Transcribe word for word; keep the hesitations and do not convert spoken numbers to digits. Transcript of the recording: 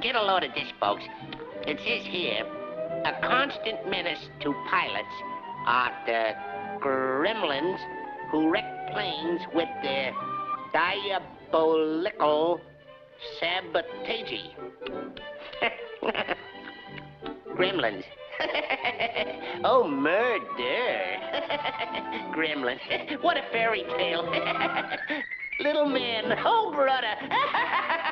get a load of this, folks. It says here, a constant menace to pilots are the gremlins who wreck planes with their diabolical sabotage. Gremlins. Oh, murder. Gremlins. What a fairy tale. Little man. Oh, brother.